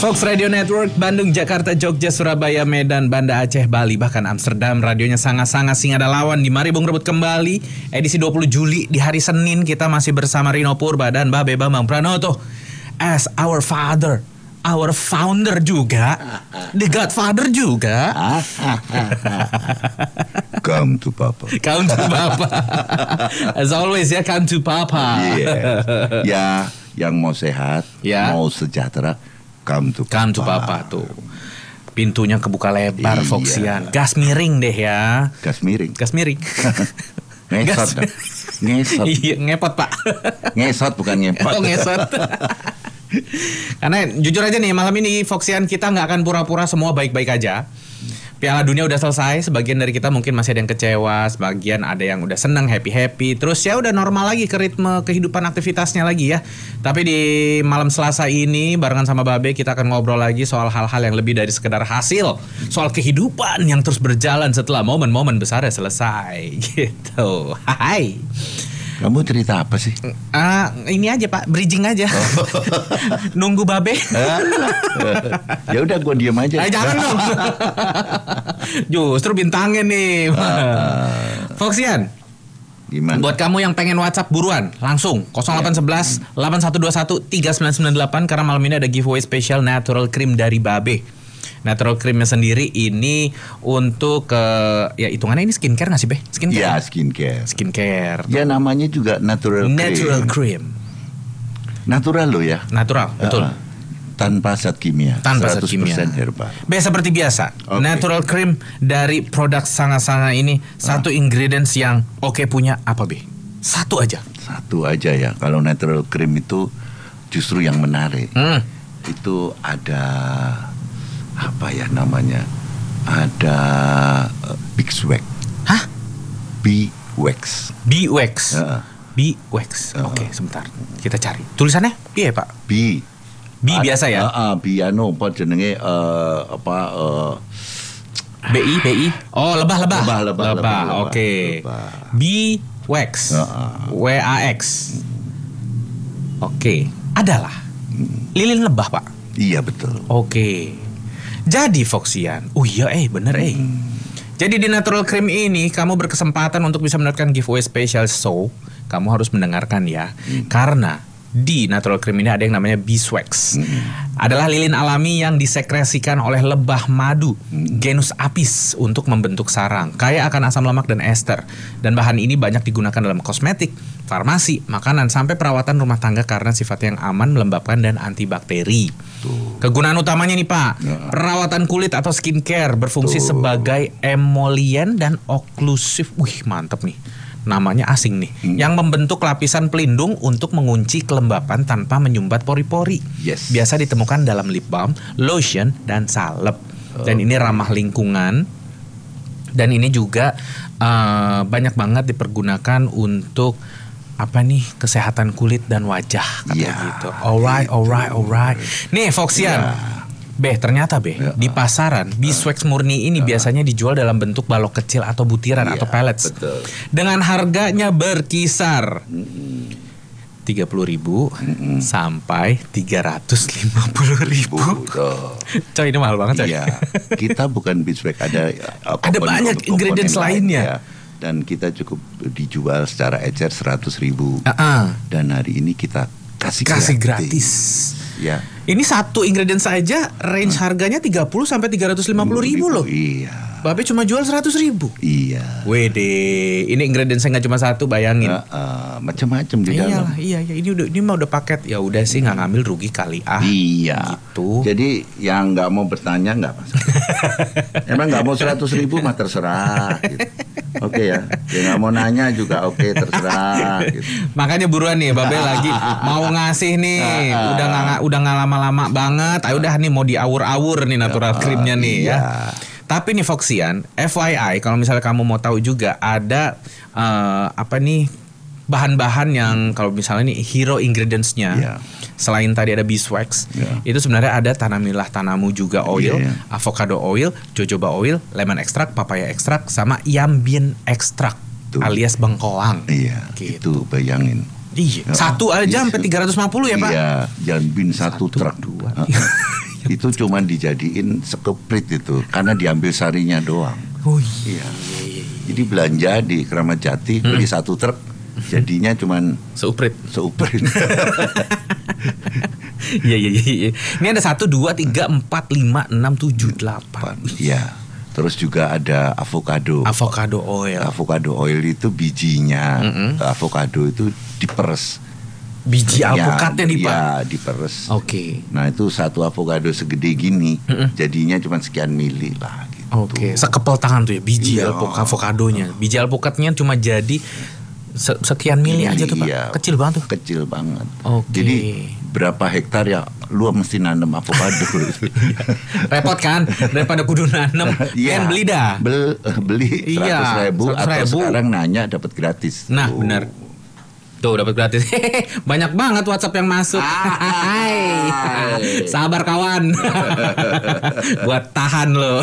Fox Radio Network, Bandung, Jakarta, Jogja, Surabaya, Medan, Banda Aceh, Bali, bahkan Amsterdam. Radionya sangat-sangat sing ada lawan. Di Mari Bung Rebut kembali. Edisi 20 Juli di hari Senin kita masih bersama Rino Purba dan Babe Bambang Pranoto. As our father, our founder juga, the Godfather juga. Come to Papa. Come to Papa. As always ya, come to Papa. Ya, yang mau sehat, mau sejahtera, come to Papa tuh. Pintunya kebuka lebar, Foxian. Gas miring deh ya. Gas miring. Ngesot. Iya, ngepot Pak. Ngesot bukan ngepot. Oh, ngesot. Karena jujur aja nih, malam ini Foxian kita nggak akan pura-pura semua baik-baik aja. Piala Dunia udah selesai, sebagian dari kita mungkin masih ada yang kecewa, sebagian ada yang udah seneng, happy-happy. Terus ya udah normal lagi ke ritme kehidupan aktivitasnya lagi ya. Tapi di malam Selasa ini barengan sama Babe kita akan ngobrol lagi soal hal-hal yang lebih dari sekedar hasil, soal kehidupan yang terus berjalan setelah momen-momen besarnya selesai gitu. Hai. Kamu cerita apa sih? Ini aja Pak, bridging aja. Nunggu Babe. Ya udah gue diam aja. Jangan dong. Justru bintangnya nih. Foxian. Gimana? Buat kamu yang pengen WhatsApp buruan, langsung 0811 8121 3998 karena malam ini ada giveaway spesial Natural Cream dari Babe. Natural Creamnya sendiri ini untuk ya hitungannya ini skincare nggak sih Be? Skincare? Ya skincare. Ya namanya juga Natural Cream. Natural loh ya. Natural, betul. Tanpa zat kimia. Tanpa zat kimia. 100% herbal. Seperti biasa. Okay. Natural Cream dari produk Sangat-Sangat ini satu ingredients yang punya apa Be? Satu aja ya. Kalau Natural Cream itu justru yang menarik. Itu ada apa ya namanya? Ada Beeswax. Hah? Beeswax. Beeswax. Oke, sebentar. Kita cari. Tulisannya piye, Pak? B biasa ya? B apa jenenge BI. Oh, lebah. Oke. Beeswax. WAX. Oke. Adalah lilin lebah, Pak. Iya, betul. Oke. Jadi Foxian, bener. Jadi di Natural Cream ini kamu berkesempatan untuk bisa mendapatkan giveaway spesial, so kamu harus mendengarkan ya. Karena di Natural Cream ini ada yang namanya Beeswax. Adalah lilin alami yang disekresikan oleh lebah madu genus Apis untuk membentuk sarang, kaya akan asam lemak dan ester. Dan bahan ini banyak digunakan dalam kosmetik, farmasi, makanan, sampai perawatan rumah tangga karena sifatnya yang aman, melembabkan, dan antibakteri. Kegunaan utamanya nih Pak, perawatan kulit atau skincare, berfungsi sebagai emolien dan oklusif. Wih, mantep nih. Namanya asing nih. Yang membentuk lapisan pelindung untuk mengunci kelembapan tanpa menyumbat pori-pori. Yes. Biasa ditemukan dalam lip balm, lotion, dan salep. Dan ini ramah lingkungan. Dan ini juga banyak banget dipergunakan untuk kesehatan kulit dan wajah gitu. Alright. Nih Foxian. Ternyata di pasaran Beeswax murni ini biasanya dijual dalam bentuk balok kecil atau butiran atau pellets. Betul. Dengan harganya berkisar 30.000 sampai 350.000. Coy, ini mahal banget coy. Iya. Kita bukan Beeswax, ada banyak ingredients lainnya. Dan kita cukup dijual secara ecer 100.000. Dan hari ini kita kasih gratis. Ya. Ini satu ingredients saja range harganya 30 sampai 350.000 loh. Iya. Babe cuma jual 100.000. Iya. Wede, ini ingredients nggak cuma satu, bayangin. Macam-macam di dalam. Iya. Ini mah udah paket. Ya udah sih, nggak ngambil rugi kali. Iya. Gitu. Jadi yang nggak mau bertanya nggak masalah. Emang nggak mau 100.000 mah terserah. Gitu. Oke ya. Yang nggak mau nanya juga terserah. Gitu. Makanya buruan nih, Babe lagi mau ngasih nih. Udah nggak lama-lama banget. Ayo udah nih mau diawur-awur nih Natural Creamnya nih ya. Tapi nih Foxian, FYI kalau misalnya kamu mau tahu juga ada bahan-bahan yang kalau misalnya nih hero ingredients-nya. Selain tadi ada beeswax, itu sebenarnya ada tanamilah tanamu juga oil, avocado oil, jojoba oil, lemon extract, papaya extract, sama yambin extract alias bengkoang. Iya, gitu. Itu bayangin. Iya, satu aja sampai 350 ya Pak? Iya, yambin satu truk. itu cuman dijadiin sekeprit itu karena diambil sarinya doang. Oh Iya. Jadi belanja di Kramat Jati beli 1 truk, jadinya cuman seuprit. Iya. Ini ada 1, 2, 3, 4, 5, 6, 7, 8. Iya. Terus juga ada avocado. Avocado oil. Avocado oil itu bijinya. Avocado itu diperes. Biji alpukatnya nih Pak. Iya, diperes. Oke. Nah itu 1 avocado segede gini, jadinya cuma sekian mili lah. Gitu. Oke. Sekepel tangan tuh ya biji Iya. avokadonya. Biji alpukatnya cuma jadi sekian mili aja tuh Pak. Iya. Kecil banget tuh. Kecil banget. Oke. Jadi berapa hektar ya lu mesti nanam avocado. Repot kan daripada kudu nanem. Iya. Kan beli dah. Beli 100.000 Iya, atau 100.000. sekarang nanya dapat gratis. Nah, benar. Tuh dapat gratis. Banyak banget WhatsApp yang masuk. Hai. Sabar kawan. Buat tahan lo.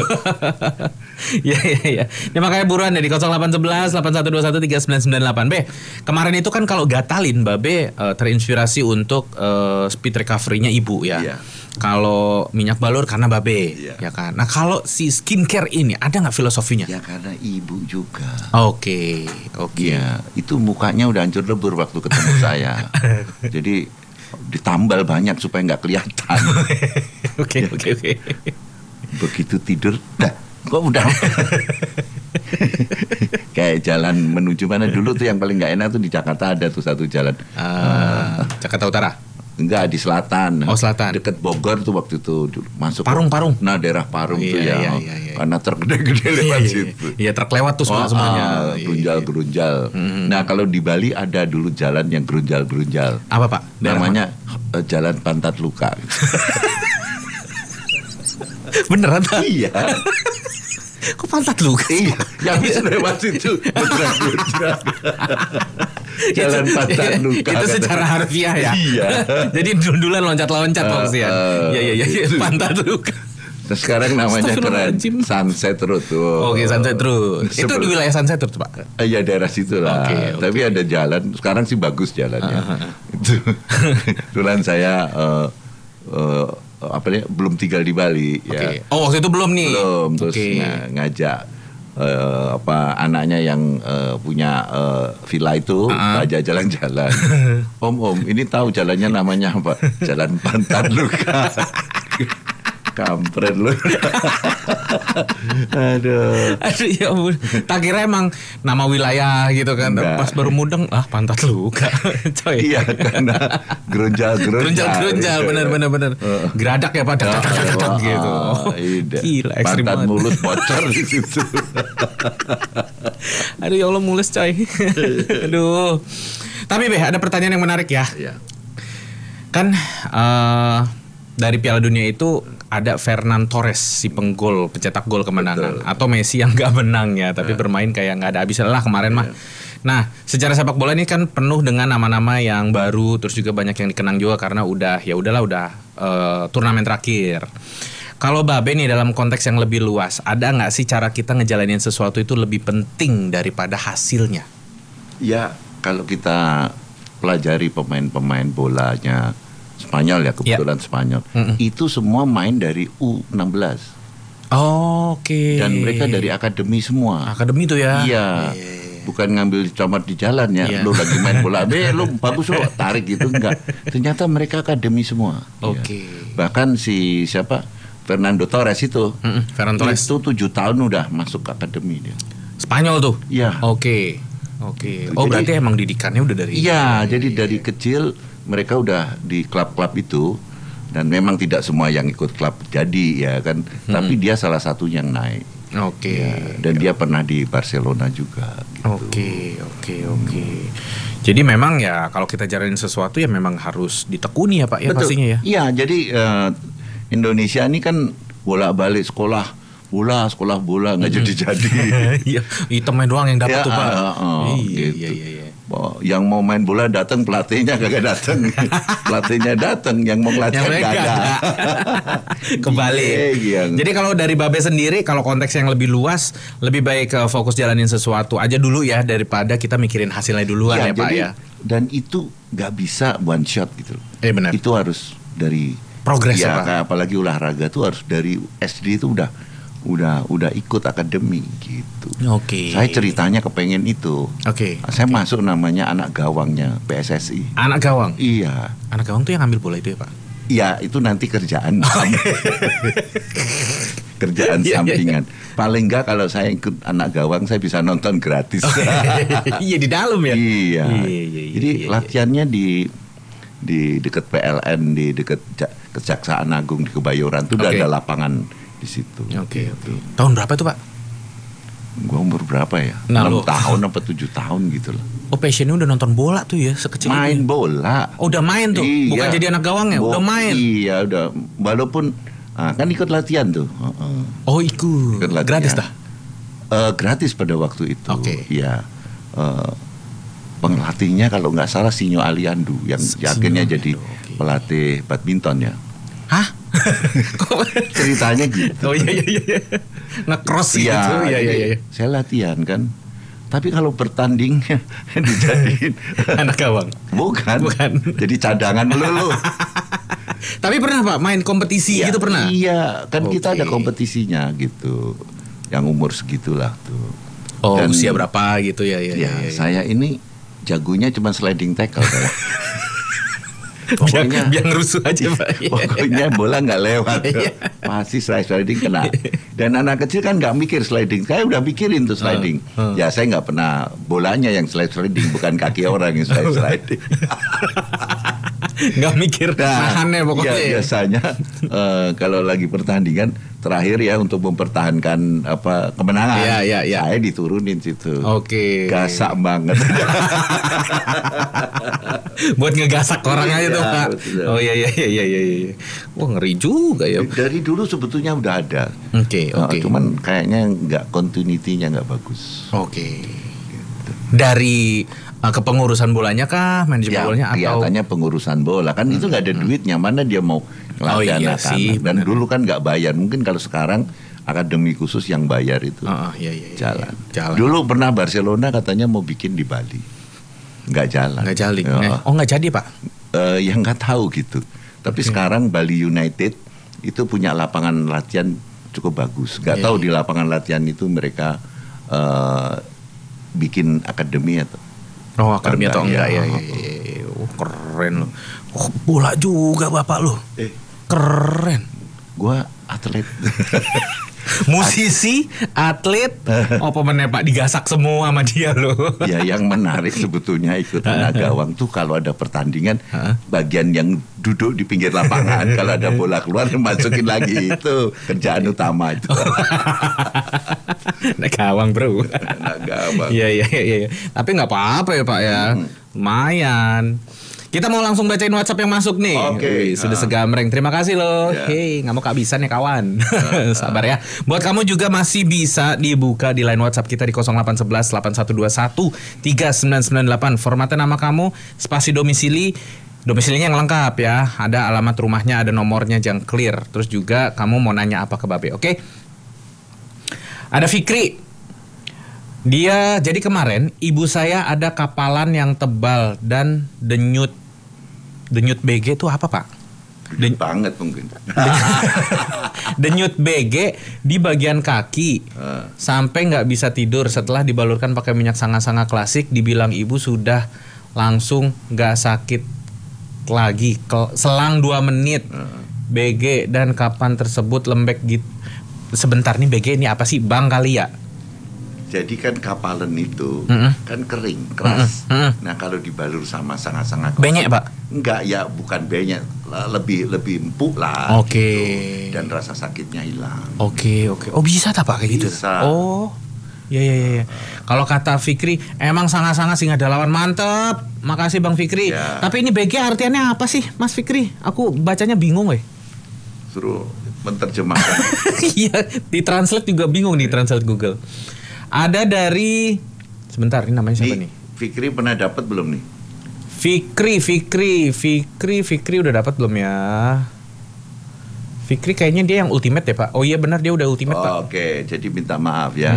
Iya. Ini makanya buruan ya di 0811 8121 3998. Be, kemarin itu kan kalau gatalin Babe terinspirasi untuk speed recovery-nya ibu ya. Iya. Kalau minyak balur karena Babe, Iya. ya kan. Nah, kalau si skincare ini ada nggak filosofinya? Ya karena ibu juga. Oke. Iya, itu mukanya udah hancur lebur waktu ketemu saya. Jadi ditambal banyak supaya nggak kelihatan. Oke. Begitu tidur, dah kok udah. Kayak jalan menuju mana dulu tuh yang paling nggak enak tuh di Jakarta ada tuh satu jalan. Jakarta Utara. Enggak, di selatan. Oh, selatan. Deket Bogor tuh waktu itu masuk. Parung. Nah, daerah Parung tuh Iya. Karena truk gede-gede lewat situ. Iya, truk lewat tuh semuanya. Gerunjal. Nah, kalau di Bali ada dulu jalan yang gerunjal. Apa Pak? Namanya Jalan Pantat Luka. Beneran Pak? Iya. Kok pantat lu? Iya, yang bisa lewat situ. Jalan Pantat Luka. Itu secara harfiah ya. Iya. Jadi dundulan loncat-loncat maksudnya. Iya. Pantat luka. Nah, sekarang namanya keren, Astagfirullahaladzim. Sunset Road tuh. Oke, Sunset Road. Itu di wilayah Sunset Road Pak. Iya, daerah situ lah. Oke. Tapi ada jalan. Sekarang sih bagus jalannya. Itu kebetulan saya belum tinggal di Bali. Oke. Ya. Oh, waktu itu belum nih. Belum. Terus Oke. ngajak anaknya yang punya villa itu aja jalan-jalan. Om, ini tahu jalannya namanya apa? Jalan Pantat Luka. Kampret lu. Aduh ya ampun. Tak kira emang nama wilayah gitu kan. Enggak. Pas baru mudeng, pantat luka. Coy. Iya, karena gerunjal. Gerunjal, bener. Geradak ya pada gitu. Gila, ekstrim pantat banget. mulut bocor di situ. Aduh ya Allah, mulus coy. Aduh. Tapi Be, ada pertanyaan yang menarik ya. Iya. Kan dari Piala Dunia itu ada Fernan Torres, si penggol, pencetak gol kemenangan. Betul. Atau Messi yang gak menang ya, tapi bermain kayak gak ada habisnya lah kemarin mah. Nah, secara sepak bola ini kan penuh dengan nama-nama yang baru, terus juga banyak yang dikenang juga karena udah turnamen terakhir. Kalau Babe nih dalam konteks yang lebih luas, ada nggak sih cara kita ngejalanin sesuatu itu lebih penting daripada hasilnya? Ya, kalau kita pelajari pemain-pemain bolanya Spanyol ya, kebetulan Spanyol, itu semua main dari U16. Oke. Dan mereka dari akademi semua. Akademi tuh ya? Iya. Bukan ngambil comot di jalan ya. Iya. Lu lagi main bola, lu bagus lu tarik gitu, enggak. Ternyata mereka akademi semua. Oke. Iya. Bahkan si siapa? Fernando Torres itu. Ferran Torres. Itu 7 tahun udah masuk ke akademi dia. Spanyol tuh? Iya. Oke. Oh, berarti emang didikannya udah dari... Iya, jadi dari kecil mereka udah di klub-klub itu. Dan memang tidak semua yang ikut klub jadi ya kan. Tapi dia salah satu yang naik. Oke. Ya, dan dia pernah di Barcelona juga gitu. Oke. Jadi memang ya kalau kita jalanin sesuatu ya memang harus ditekuni ya Pak ya. Betul. Pastinya ya. Iya, jadi Indonesia ini kan bolak-balik sekolah bola nggak jadi. Iya, hitamnya doang yang dapat Ya, tuh Pak. gitu. Iya. Yang mau main bola datang, pelatihnya kagak datang. Pelatihnya datang, yang mau ngelatih Yang nggak ada. Kebalik. Iya. Jadi kalau dari Babe sendiri, kalau konteks yang lebih luas, lebih baik fokus jalanin sesuatu aja dulu ya daripada kita mikirin hasilnya duluan ya Pak jadi, ya. Dan itu nggak bisa one shot gitu. Benar. Itu harus dari progres ya, Pak. Ya, apalagi olahraga tuh harus dari SD itu udah ikut akademi gitu. Oke. Saya ceritanya kepengen itu. Oke. Saya masuk namanya anak gawangnya PSSI. Anak gawang. Iya. Anak gawang tuh yang ambil bola itu ya, Pak? Iya, itu nanti kerjaan. Kerjaan Iya, iya, sampingan. Paling enggak kalau saya ikut anak gawang saya bisa nonton gratis. Iya, di dalam ya. Iya. Iya. Jadi latihannya di dekat PLN, di dekat Kejaksaan Agung di Kebayoran tuh udah Oke. ada lapangan di situ. Oke. Gitu. Tahun berapa tuh, Pak? Gua umur berapa ya? Nah, 6 lo. tahun apa 7 tahun gitu loh. Oh, passionnya udah nonton bola tuh ya sekecil Main itu. bola. Oh, udah main tuh. Iya. Bukan jadi anak gawang ya, udah main. Iya, udah. Walaupun kan ikut latihan tuh. Oh, ikut. Ikut latihan. Gratis dah. Gratis pada waktu itu. Oke. Iya. Pelatihnya kalau nggak salah Sinyo Aliandu yang akhirnya Sinyo jadi Aliandu, oke. pelatih badminton ya. Hah? Ceritanya gitu. Oh iya. Nge-cross gitu. Iya. jadi saya latihan kan. Tapi kalau bertandingnya dijadiin Anak gawang. bukan. Jadi cadangan melulu. Tapi pernah, Pak, main kompetisi gitu pernah? Iya, kan kita ada Oke. kompetisinya gitu. Yang umur segitulah tuh. Oh, Dan- usia berapa gitu ya. Ya, saya ini jagonya cuma sliding tackle saya. Pokoknya biar ngerusuh aja, Pak. pokoknya bola nggak lewat. Iya. Pasti sliding kena. Dan anak kecil kan nggak mikir sliding. Saya udah mikirin tuh sliding. Ya saya nggak pernah bolanya yang sliding, bukan kaki orang yang sliding. Nggak mikir nahannya pokoknya. Ya, biasanya kalau lagi pertandingan terakhir ya untuk mempertahankan kemenangan. Iya. Saya diturunin situ. Oke. Gasak banget. Buat ngegasak orang aja tuh, Iya, Pak. betul. Oh iya. Wah, ngeri juga ya. Dari dulu sebetulnya udah ada. Oke. Cuman kayaknya nggak continuity-nya nggak bagus. Oke. Dari kepengurusan bolanya kah, manajemen Ya, bolanya atau kelihatannya pengurusan bola kan itu nggak ada duitnya, mana dia mau Oh, ngelatih iya anak-anak. sih, Dan benar. dulu kan nggak bayar, mungkin kalau sekarang akademi khusus yang bayar itu Iya. jalan. Jalan. Dulu pernah Barcelona katanya mau bikin di Bali, nggak jalan. Nggak jalan. Ya. Oh, nggak jadi, Pak. Yang nggak tahu gitu. Tapi sekarang Bali United itu punya lapangan latihan cukup bagus. Nggak Iya, tahu di lapangan latihan itu mereka bikin akademi atau Oh, akademi atau enggak Iya. ya. Oh, keren loh. Oh, bola juga Bapak lo. Keren. Gua atlet. Musisi, atlet, oh pemenang Pak digasak semua sama dia loh. Ya yang menarik sebetulnya ikut anak gawang tuh kalau ada pertandingan bagian yang duduk di pinggir lapangan kalau ada bola keluar masukin lagi itu kerjaan utama itu. Anak gawang, Bro. Anak gawang. Iya. Tapi nggak apa-apa ya, Pak ya. Lumayan. Kita mau langsung bacain WhatsApp yang masuk nih. Oke. Wih, sudah segamreng. Terima kasih loh. Ya. Hei, nggak mau kehabisan ya kawan. Sabar ya. Buat kamu juga masih bisa dibuka di line WhatsApp kita di 0811 8121 3998. Formatnya nama kamu, spasi domisili. Domisilinya yang lengkap ya. Ada alamat rumahnya, ada nomornya yang clear. Terus juga kamu mau nanya apa ke Babe, oke? Ada Fikri. Dia jadi kemarin ibu saya ada kapalan yang tebal dan denyut BG itu apa, Pak? Gede banget mungkin. Denyut BG di bagian kaki sampai nggak bisa tidur setelah dibalurkan pakai minyak sanga-sanga klasik. Dibilang ibu sudah langsung nggak sakit lagi selang 2 menit. BG dan kapan tersebut lembek gitu. Sebentar nih, BG ini apa sih, Bang kali ya? Jadi kan kapalan itu kan kering, keras. Nah kalau dibalur sama sanga-sanga Benyek, Pak? enggak ya, bukan benyek, lebih empuk lah. Oke. Gitu. Dan rasa sakitnya hilang. Oke. Oh, bisa tak Pak kayak gitu? Bisa. Oh. Iya. Kalau kata Fikri, emang sanga-sanga singa dalawan, mantep. Makasih Bang Fikri. Ya. Tapi ini BG artiannya apa sih, Mas Fikri? Aku bacanya bingung, weh. Suruh menerjemahkan. Iya, di translate juga bingung di translate Google. Ada dari sebentar, ini namanya siapa nih? Fikri pernah dapat belum nih? Fikri udah dapat belum ya? Fikri kayaknya dia yang ultimate ya, Pak. Oh iya benar, dia udah ultimate, Pak. Oke, jadi minta maaf ya.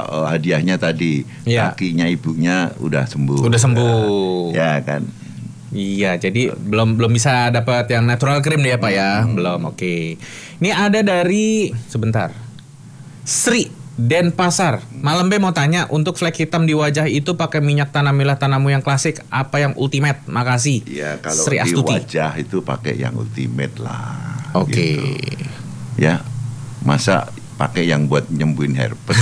Hadiahnya tadi Iya. kakinya ibunya udah sembuh. Udah sembuh. Ya kan. Iya, jadi belum bisa dapat yang natural cream deh ya Pak ya. Belum, oke. Ini ada dari sebentar. Sri Denpasar. Malam B mau tanya, untuk flek hitam di wajah itu pakai minyak tanah milah tanamu yang klasik apa yang ultimate? Makasih. Ya kalau Sri di Astuti. wajah itu pakai yang ultimate lah. Oke. Gitu. Ya, masa pakai yang buat nyembuhin herpes.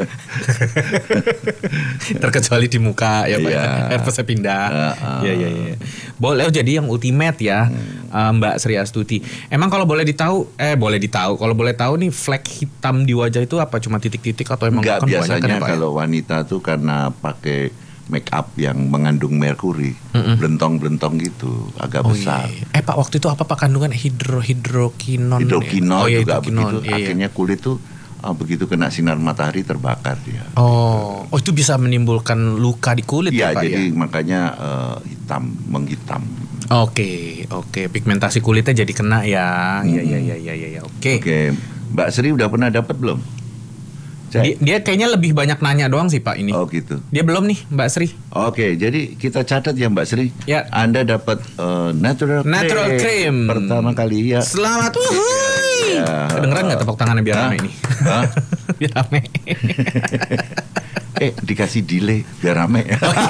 Terkecuali di muka ya Pak. Iya. Herpesnya pindah. Iya. Boleh jadi yang ultimate ya, Mbak Sri Astuti. Emang kalau boleh tahu kalau boleh tahu nih flek hitam di wajah itu apa cuma titik-titik atau emang Enggak, kan banyak biasanya kan ya, Pak, ya? kalau wanita tuh karena pakai make up yang mengandung merkuri, blentong-blentong gitu, agak besar. Iya. Pak, waktu itu apa Pak kandungan hidrokinon? Hidrokinol ya? juga hidrokinol. begitu. Iya. Akhirnya kulit tuh begitu kena sinar matahari terbakar dia. Oh, itu bisa menimbulkan luka di kulit Iya, ya Pak jadi ya? makanya menghitam. Oke. Pigmentasi kulitnya jadi kena ya. Iya. Oke. Oke, Mbak Sri udah pernah dapat belum? Dia kayaknya lebih banyak nanya doang sih Pak ini. Oh gitu. Dia belum nih Mbak Sri. Oke, jadi kita catat ya Mbak Sri. Ya. Anda dapat natural cream pertama kali ya. Selamat. Wuhui. Ya. Kedengeran nggak tepuk tangannya biar rame nih? Hah? Biar rame. Dikasih delay biar rame.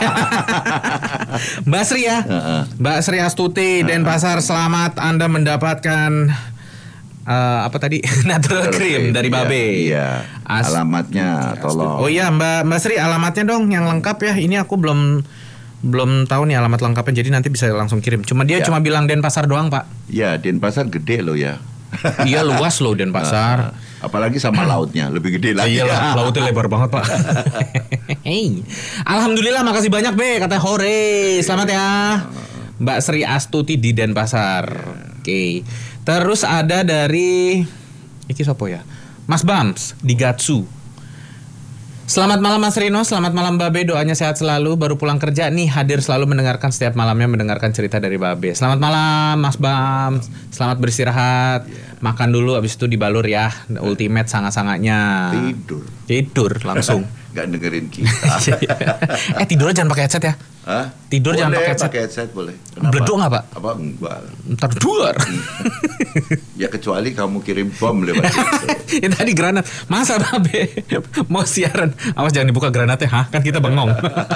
Mbak Sri ya. Mbak Sri Astuti Denpasar, selamat Anda mendapatkan apa tadi? Natural cream dari Babe. Iya. Alamatnya tolong. Oh iya Mbak Sri, alamatnya dong yang lengkap ya. Ini aku belum tahu nih alamat lengkapnya, jadi nanti bisa langsung kirim. Cuma dia cuma bilang Denpasar doang Pak. Ya, Denpasar gede loh ya. Iya luas loh Denpasar. Apalagi sama lautnya lebih gede lagi. Iyalah, lautnya lebar banget Pak. Hey. Alhamdulillah, makasih banyak Be, kata hore. Selamat ya Mbak Sri Astuti di Denpasar. Oke. Terus ada dari iki sopo ya? Mas Bams di Gatsu. Selamat malam Mas Rino, selamat malam Babe, doanya sehat selalu. Baru pulang kerja nih, hadir selalu mendengarkan setiap malamnya, mendengarkan cerita dari Babe. Selamat malam Mas Bams, selamat beristirahat. Makan dulu, abis itu dibalur ya. Ultimate sangat-sangatnya. Tidur langsung. Gak dengerin kita. Tidur jangan pakai headset ya. Hah? Tidur jangan pakai headset. Pakai headset boleh. Beleduk nggak Pak? Apa enggak? Ntar duar. Ya kecuali kamu kirim bom lewat itu. Ya tadi granat. Masa Babe mau siaran? Awas jangan dibuka granatnya, hah? Kan kita bengong.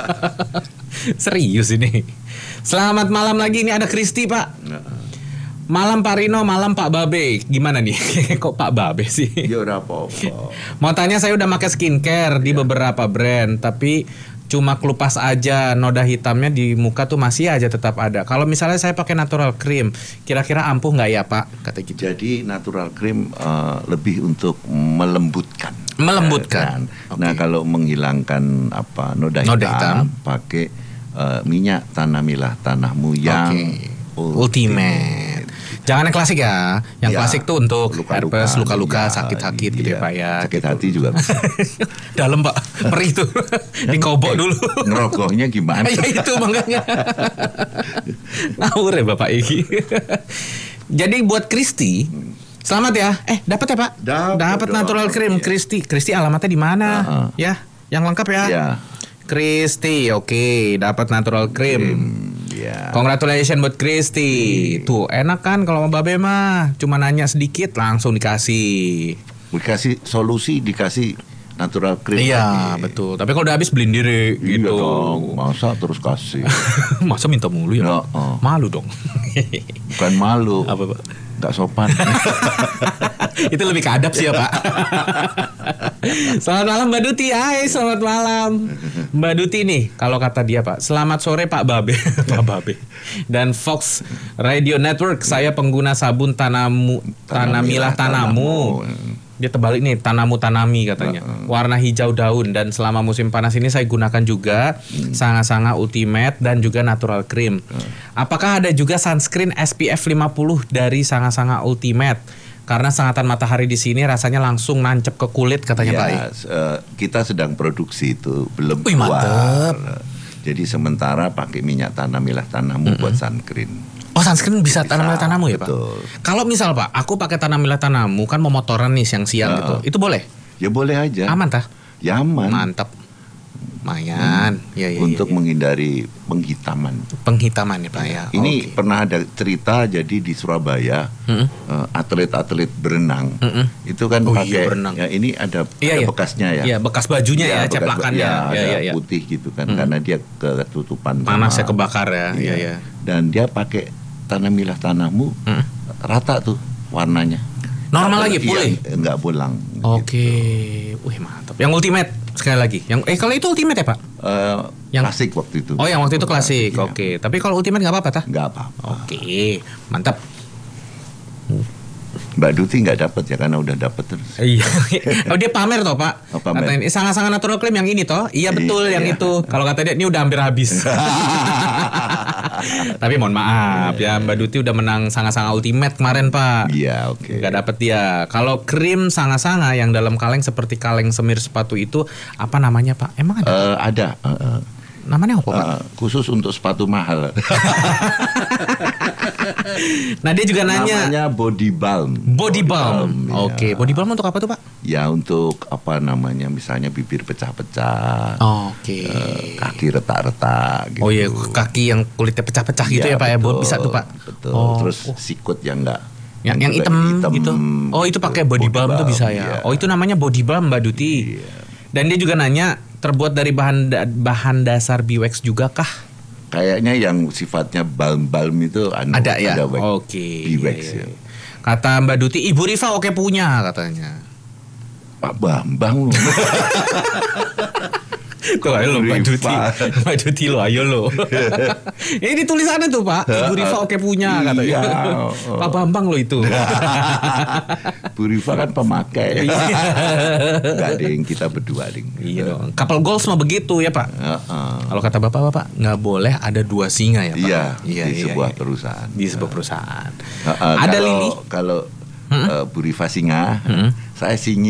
Serius ini. Selamat malam lagi, ini ada Kristi Pak. Malam Pak Rino, malam Pak Babe. Gimana nih? Kok Pak Babe sih? Ya udah apa-apa. Mau tanya, saya udah pakai skincare di beberapa brand, tapi cuma kelupas aja, noda hitamnya di muka tuh masih aja tetap ada. Kalau misalnya saya pakai natural cream, kira-kira ampuh nggak ya Pak? Kata gitu. Jadi natural cream lebih untuk melembutkan. Melembutkan. Kan? Nah kalau menghilangkan noda hitam, pakai minyak tanah milah tanahmu yang ultimate. Jangan yang klasik ya. Yang klasik tuh untuk herpes, luka-luka, ya, sakit-sakit gitu ya Pak ya. Sakit hati juga bisa. Dalam Pak, perih tuh. Dikobok dulu. Ngerogohnya gimana? Ya itu makanya. Ngawur ya Bapak Iki. Jadi buat Kristi, selamat ya. Dapat ya Pak? Dapat natural cream Kristi. Kristi alamatnya di mana? Ya, yang lengkap ya. Ya. Kristi, oke, dapat natural cream. Ya. Congratulations buat Kristi. Tuh enak kan kalau mau Babe mah, cuma nanya sedikit langsung dikasih. Dikasih solusi, dikasih natural cream. Iya betul. Tapi kalau udah habis beliin diri gitu. Iya dong, masa terus kasih. Masa minta mulu ya? No, malu dong. Bukan malu. Apa Pak? Gak sopan. Itu lebih ke adab sih ya Pak. Selamat malam Mbak Duti. Hai, selamat malam Mbak Duti nih. Kalau kata dia Pak, selamat sore Pak Babe. Pak Babe. Dan Fox Radio Network. Saya pengguna sabun Tanamilah Tanamu. Dia terbalik nih, Tanamu Tanami katanya. Warna hijau daun, dan selama musim panas ini saya gunakan juga Sangat-Sangat Ultimate dan juga natural cream. Apakah ada juga sunscreen SPF 50 dari Sangat-Sangat Ultimate? Karena sengatan matahari di sini rasanya langsung nancep ke kulit katanya Pak. Kita sedang produksi itu belum Wih, keluar. mantep. Jadi sementara pakai minyak tanamilah tanahmu buat sunscreen. Oh, sunscreen bisa tanamilah tanamu ya Pak? Betul. Kalau misal Pak, aku pakai tanamilah tanamu kan mau motoran nih siang-siang gitu. Itu boleh? Ya boleh aja. Aman tah? Ya aman. Mantap. Lumayan. Untuk menghindari penghitaman. Penghitaman ya Pak ya. Ini pernah ada cerita jadi di Surabaya atlet-atlet berenang itu kan pakai ya ini ada bekasnya ya. Iya, bekas bajunya ya, ceplakannya. Ada putih gitu kan karena dia ketutupan panasnya kebakar ya. Iya. Dan dia pakai Tanamilah Tanahmu rata tuh warnanya. Normal lagi pulih. Enggak bolang. Oke. Wih, mantap. Yang ultimate sekali lagi. Yang kalau itu ultimate ya, Pak? Yang klasik waktu itu. Oh, yang waktu itu klasik. Iya. Oke. Tapi kalau ultimate enggak apa-apa, tah? Enggak apa-apa. Oke. Mantap. Mbak Duti nggak dapat ya karena udah dapat terus. Iya. Oh, dia pamer toh Pak. Oh, pamer. Katanya sangat-sangat natural claim yang ini toh. Iya betul yang itu. Kalau kata dia ini udah hampir habis. Tapi mohon maaf ya Mbak Duti udah menang Sanga-Sanga Ultimate kemarin Pak. Iya oke. Gak dapet dia. Kalau krim Sanga-Sanga yang dalam kaleng seperti kaleng semir sepatu itu apa namanya Pak? Emang ada? Ada. Namanya apa Pak? Khusus untuk sepatu mahal. Nah dia juga nanya. Namanya body balm. Body balm. Oke. Body balm untuk apa tuh Pak? Ya untuk apa namanya misalnya bibir pecah-pecah. Oke. Kaki retak-retak gitu. Oh iya kaki yang kulitnya pecah-pecah gitu ya Pak ya. Bisa tuh Pak. Betul. Terus sikut yang enggak. Yang hitam gitu. Oh itu pakai body balm tuh bisa ya. Oh itu namanya body balm Mbak Duti. Dan dia juga nanya terbuat dari bahan dasar biwax juga kah? Kayaknya yang sifatnya balm itu ada ya. Oke. Biwax ya. Kata Mbak Duti, Ibu Rifa oke punya katanya. Pak Bambang. Tuh ayo lo Mbak Duti. Mbak Duti lo ayo lo. Ini di tulisannya tuh Pak, Ibu Rifa oke punya katanya. Pak Bambang lo itu. Bu Rifa kan pemakai. Enggak ding, kita berdua ding. Iya dong. Couple goals mah begitu ya Pak. Kalau kata Bapak nggak boleh ada dua singa ya Pak. Iya, di sebuah perusahaan. Di sebuah perusahaan. Ada Lili. Kalau Bu Rifa singa, saya singi.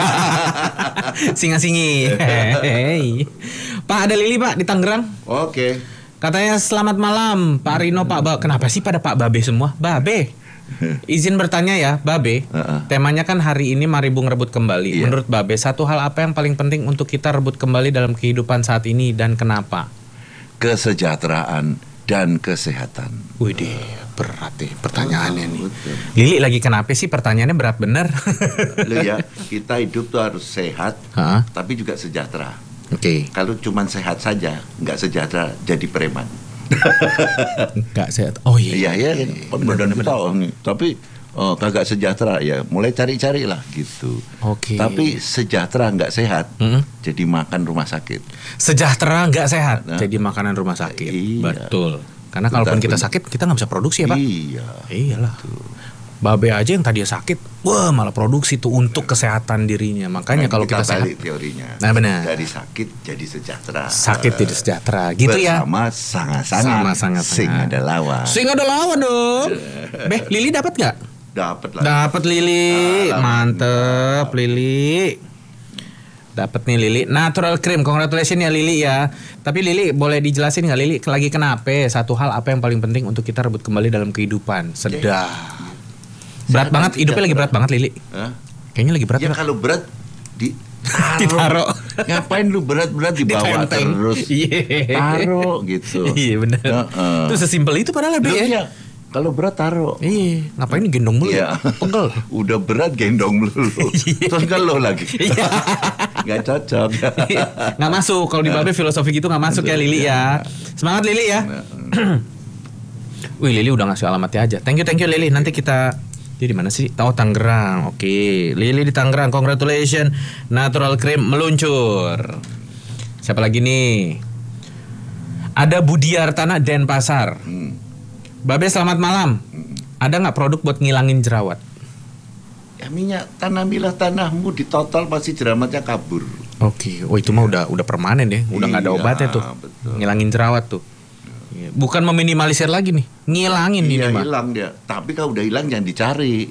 Singa-singi. Hey. Pak ada Lili Pak di Tangerang. Oke. Katanya selamat malam Pak Rino Pak Babe. Kenapa sih pada Pak Babe semua? Babe. Izin bertanya ya Babe. Temanya kan hari ini mari Bung rebut kembali. Menurut Babe satu hal apa yang paling penting untuk kita rebut kembali dalam kehidupan saat ini dan kenapa? Kesejahteraan dan kesehatan. Widih, berat nih pertanyaannya nih. Lili lagi kenapa sih pertanyaannya berat bener? Loh ya, kita hidup tuh harus sehat, tapi juga sejahtera. Oke. Kalau cuma sehat saja, nggak sejahtera, jadi preman. Nggak sehat. Oh iya. Iya. Badan tahu nih. Tapi kagak sejahtera ya, mulai cari-cari lah gitu. Oke. Tapi sejahtera nggak sehat, jadi makan rumah sakit. Sejahtera nggak sehat, jadi makanan rumah sakit. Iya. Betul. Karena kalaupun kita sakit, kita nggak bisa produksi ya Pak. Iya. Iyalah. Babe aja yang tadinya sakit, wah malah produksi tuh untuk kesehatan dirinya. Makanya kalau kita sehat, teorinya. Nah benar. Dari sakit jadi sejahtera. Sakit jadi sejahtera, gitu ya. Bersama sangat-sangat. Sing ada lawan. Sing ada lawan dong. Beh, Lili dapat nggak? Dapat lah. Dapat Lili, mantep Lili. Dapat nih Lili. Natural cream, congratulations ya Lili ya. Tapi Lili boleh dijelasin nggak Lili lagi kenapa? Satu hal apa yang paling penting untuk kita rebut kembali dalam kehidupan? Sedap. Berat banget, hidupnya lagi berat banget Lili. Kayaknya lagi berat. Ya kalau berat ditaruh. Ngapain lu berat-berat dibawa terus? Taruh gitu. Iya benar. Itu sesimpel itu padahal ya. Kalau berat taruh. Iya, ngapain gendong mulu? Iya. Pegel. Udah berat gendong mulu. Terus kan lo lagi. Gak cocok. Nggak masuk. Kalau di Babe filosofi gitu nggak masuk ya Lili ya. Semangat Lili ya. Wih Lili udah ngasih alamatnya aja. Thank you Lili. Nanti kita di mana sih? Tahu Tangerang. Oke, Lili di Tangerang. Congratulations. Natural cream meluncur. Siapa lagi nih? Ada Budiartana Denpasar. Babe selamat malam. Ada nggak produk buat ngilangin jerawat? Ya minyak Tanamilah Tanahmu di total pasti jerawatnya kabur. Oke. Oh itu mah udah permanen ya. Udah nggak ada obatnya tuh. Betul. Ngilangin jerawat tuh. Bukan meminimalisir lagi nih, ngilangin ini mah. Iya hilang dia. Tapi kalau udah hilang jangan dicari.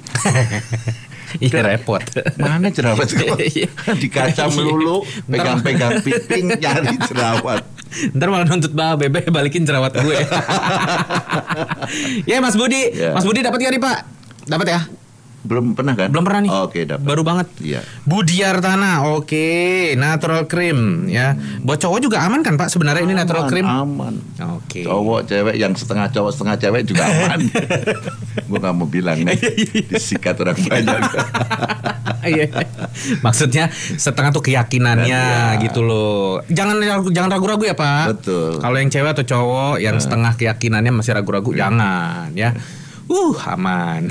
Iya repot. Mana jerawat itu? Di kaca melulu, pegang-pegang piting nyari jerawat. Ntar malah nuntut Babe, balikin jerawat gue. Ya Mas Budi, Mas Budi dapat gak nih Pak? Dapat ya? Belum pernah kan? Belum pernah nih. Oke, dapat. Baru banget. Iya. Budiartana, oke, natural cream ya. Buat cowok juga aman kan Pak sebenarnya ini natural cream? Aman. Oke. Cowok cewek yang setengah cowok setengah cewek juga aman. Gue nggak mau bilang nih disikat orang banyak. Iya. Maksudnya setengah tuh keyakinannya gitu loh. Jangan ragu-ragu ya Pak. Betul. Kalau yang cewek atau cowok yang setengah keyakinannya masih ragu-ragu jangan ya. Aman.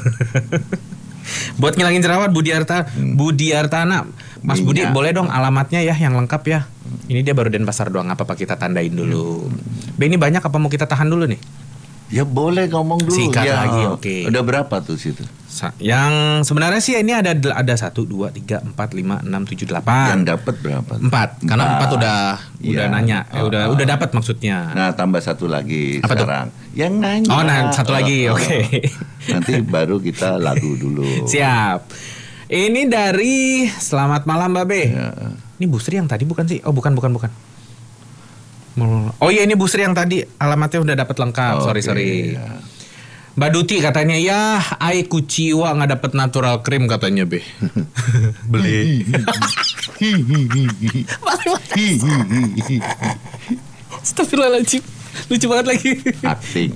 Buat ngilangin jerawat Budiartana. Mas Budi boleh dong alamatnya ya yang lengkap ya. Ini dia baru Denpasar doang, apa kita tandain dulu. Ini banyak apa mau kita tahan dulu nih? Ya boleh ngomong dulu. Sikat ya. lagi, oke. Udah berapa tuh situ? Yang sebenarnya sih ini ada 1, 2, 3, 4, 5, 6, 7, 8. Yang dapat berapa? 4. Karena 4 udah nanya. Udah dapat maksudnya. Nah, tambah satu lagi apa sekarang. Tuh? Yang nanya. Oh, nah satu lagi. Oke. Nanti baru kita lagu dulu. Siap. Ini dari Selamat Malam Mbak Be. Ya. Ini Bu Sri yang tadi bukan sih? Oh, bukan. Oh iya, ini Bu Sri yang tadi alamatnya udah dapat lengkap. Sorry. Ya. Mbak Duti katanya ya, ai kuciwa nggak dapet natural cream katanya Be. Beli. Astagfirullahaladzim. Lucu banget lagi. Acting.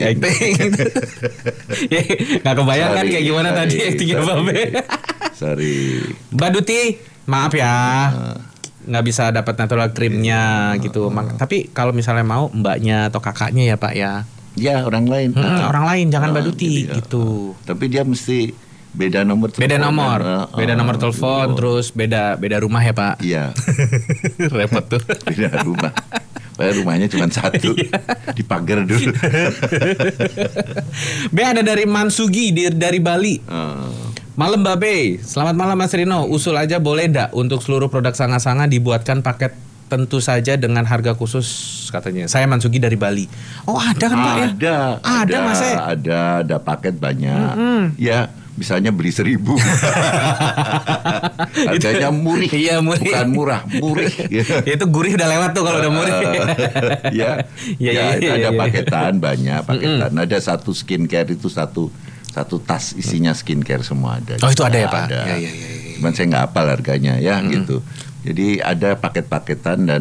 Ya, nggak kebayang kan kayak gimana tadi actingnya Mbak Be. Sorry. Mbak Duti, maaf ya. Nggak bisa dapat natural creamnya gitu. Tapi kalau misalnya mau mbaknya atau kakaknya ya Pak ya. Ya orang lain. Orang lain jangan Mbak Duti gitu. Tapi dia mesti beda nomor telepon. Beda nomor telepon, terus beda rumah ya Pak. Iya. Repot tuh. Beda rumah. Padahal rumahnya cuma satu. Dipagar dulu. B ada dari Mansugi dari Bali. Malam Mbak Be, selamat malam Mas Rino. Usul aja boleh ndak untuk seluruh produk Sanga-Sanga dibuatkan paket tentu saja dengan harga khusus katanya. Saya Mansugi dari Bali. Oh ada kan Pak ya? Ada Mas. Ada paket banyak. Ya misalnya beli 1.000. Harganya murih. Iya murih. Bukan murah, murih. Itu gurih udah lewat tuh kalau udah murih. Ada paketan banyak paketan. Ada satu skincare itu satu tas isinya skincare semua ada. Oh itu ada ya Pak? Ada. Ya. Cuman saya nggak hafal harganya ya gitu. Jadi ada paket-paketan dan